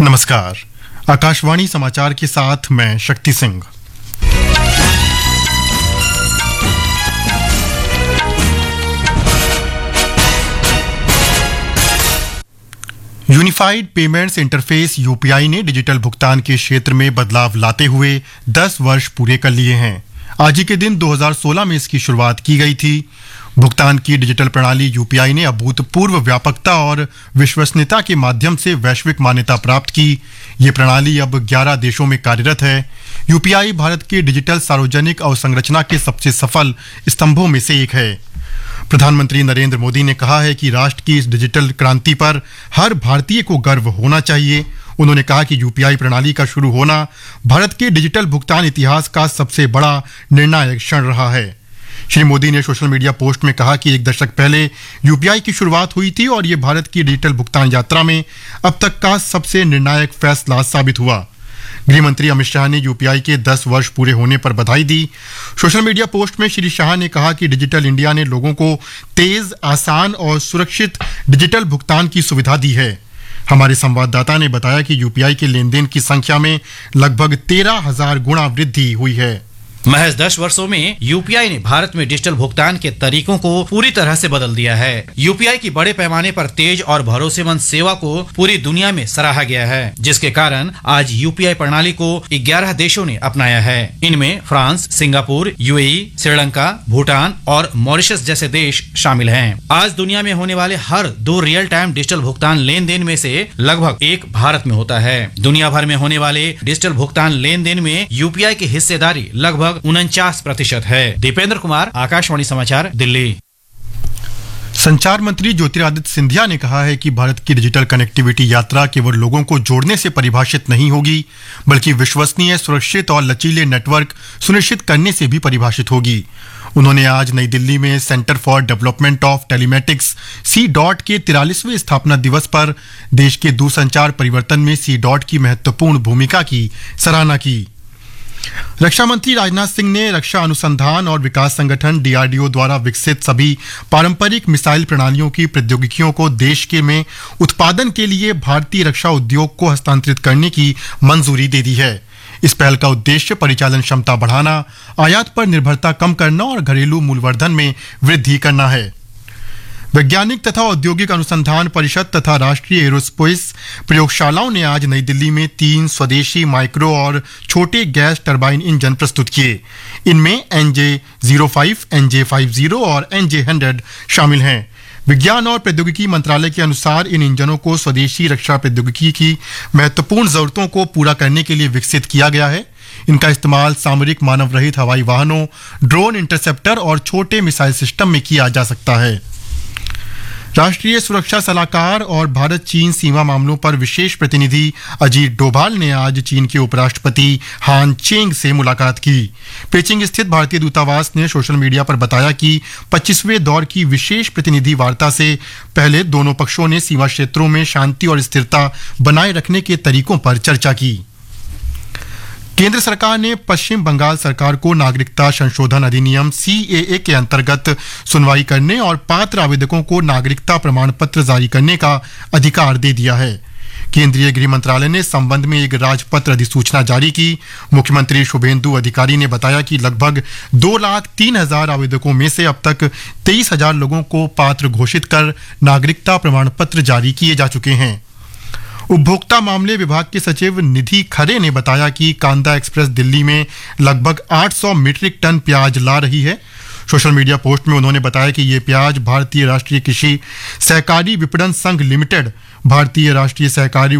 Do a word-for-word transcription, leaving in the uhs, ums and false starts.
नमस्कार। आकाशवाणी समाचार के साथ मैं Shakti Singh. Unified payments interface UPI ने डिजिटल भुगतान के क्षेत्र में बदलाव लाते हुए दस वर्ष पूरे कर लिए हैं। आज ही के दिन दो हज़ार सोलह में इसकी शुरुआत की गई थी। भुगतान की डिजिटल प्रणाली यूपीआई ने अभूतपूर्व व्यापकता और विश्वसनीयता के माध्यम से वैश्विक मान्यता प्राप्त की। ये प्रणाली अब ग्यारह देशों में कार्यरत है। यूपीआई भारत के डिजिटल सार्वजनिक अवसंरचना के सबसे सफल स्तंभों में से एक है। प्रधानमंत्री नरेंद्र मोदी ने कहा है कि राष्ट्र की इस डिजिटल क्रांति पर हर भारतीय को गर्व होना चाहिए। उन्होंने कहा कि यूपीआई प्रणाली का शुरू होना भारत के डिजिटल भुगतान इतिहास का सबसे बड़ा निर्णायक क्षण रहा है। श्री मोदी ने सोशल मीडिया पोस्ट में कहा कि एक दशक पहले यूपीआई की शुरुआत हुई थी और ये भारत की डिजिटल भुगतान यात्रा में अब तक का सबसे निर्णायक फैसला साबित हुआ। गृह मंत्री अमित शाह ने यूपीआई के दस वर्ष पूरे होने पर बधाई दी। सोशल मीडिया पोस्ट में श्री शाह ने कहा कि डिजिटल इंडिया ने लोगों को तेज, आसान और सुरक्षित डिजिटल भुगतान की सुविधा दी है। हमारे संवाददाता ने बताया कि यूपीआई के लेन देन की संख्या में लगभग तेरह हजार गुना वृद्धि हुई है। महज दस वर्षों में यूपीआई ने भारत में डिजिटल भुगतान के तरीकों को पूरी तरह से बदल दिया है। यूपीआई की बड़े पैमाने पर तेज और भरोसेमंद सेवा को पूरी दुनिया में सराहा गया है, जिसके कारण आज यूपीआई प्रणाली को ग्यारह देशों ने अपनाया है। इनमें France, Singapore, UAE, Sri Lanka, Bhutan और मॉरिशस जैसे देश शामिल हैं। आज दुनिया में होने वाले हर दो रियल टाइम डिजिटल भुगतान लेन देन में से लगभग एक भारत में होता है। दुनिया भर में होने वाले डिजिटल भुगतान लेन देन में यूपीआई की हिस्सेदारी लगभग उनचास प्रतिशत है। दीपेंद्र कुमार, आकाशवाणी समाचार, दिल्ली। संचार मंत्री ज्योतिरादित्य सिंधिया ने कहा है कि भारत की डिजिटल कनेक्टिविटी यात्रा केवल लोगों को जोड़ने से परिभाषित नहीं होगी, बल्कि विश्वसनीय, सुरक्षित और लचीले नेटवर्क सुनिश्चित करने से भी परिभाषित होगी। उन्होंने आज नई दिल्ली में centre for development of telematics C dot के तिरालीसवें स्थापना दिवस पर देश के दूरसंचार परिवर्तन में सी डॉट की महत्वपूर्ण भूमिका की सराहना की। रक्षा मंत्री राजनाथ सिंह ने रक्षा अनुसंधान और विकास संगठन डीआरडीओ द्वारा विकसित सभी पारंपरिक मिसाइल प्रणालियों की प्रौद्योगिकियों को देश के में उत्पादन के लिए भारतीय रक्षा उद्योग को हस्तांतरित करने की मंजूरी दे दी है। इस पहल का उद्देश्य परिचालन क्षमता बढ़ाना, आयात पर निर्भरता कम करना और घरेलू मूल्यवर्धन में वृद्धि करना है। वैज्ञानिक तथा औद्योगिक अनुसंधान परिषद तथा राष्ट्रीय एरोस्पेस प्रयोगशालाओं ने आज नई दिल्ली में तीन स्वदेशी माइक्रो और छोटे गैस टरबाइन इंजन प्रस्तुत किए। इनमें NJ zero five, NJ fifty और एनजे हंड्रेड शामिल हैं। विज्ञान और प्रौद्योगिकी मंत्रालय के अनुसार इन इंजनों को स्वदेशी रक्षा प्रौद्योगिकी की महत्वपूर्ण जरूरतों को पूरा करने के लिए विकसित किया गया है। इनका इस्तेमाल सामरिक मानव रहित हवाई वाहनों, ड्रोन, इंटरसेप्टर और छोटे मिसाइल सिस्टम में किया जा सकता है। राष्ट्रीय सुरक्षा सलाहकार और भारत चीन सीमा मामलों पर विशेष प्रतिनिधि अजीत डोभाल ने आज चीन के उपराष्ट्रपति हान चेंग से मुलाकात की। पेचिंग स्थित भारतीय दूतावास ने सोशल मीडिया पर बताया कि पच्चीसवें दौर की विशेष प्रतिनिधि वार्ता से पहले दोनों पक्षों ने सीमा क्षेत्रों में शांति और स्थिरता बनाए रखने के तरीकों पर चर्चा की। केंद्र सरकार ने पश्चिम बंगाल सरकार को नागरिकता संशोधन अधिनियम सीएए के अंतर्गत सुनवाई करने और पात्र आवेदकों को नागरिकता प्रमाण पत्र जारी करने का अधिकार दे दिया है। केंद्रीय गृह मंत्रालय ने संबंध में एक राजपत्र अधिसूचना जारी की। मुख्यमंत्री शुभेंदु अधिकारी ने बताया कि लगभग दो लाख तीन हजार आवेदकों में से अब तक तेईस हजार लोगों को पात्र घोषित कर नागरिकता प्रमाण पत्र जारी किए जा चुके हैं। उपभोक्ता मामले विभाग के सचिव निधि खरे ने बताया कि कांदा एक्सप्रेस दिल्ली में लगभग आठ सौ मीट्रिक टन प्याज ला रही है। सोशल मीडिया पोस्ट में उन्होंने बताया कि ये प्याज भारतीय राष्ट्रीय कृषि सहकारी विपणन संघ लिमिटेड, भारतीय राष्ट्रीय सहकारी